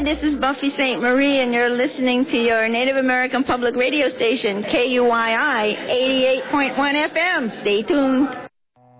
Hi, this is Buffy St. Marie, and you're listening to your Native American Public Radio Station, KUYI 88.1 FM. Stay tuned.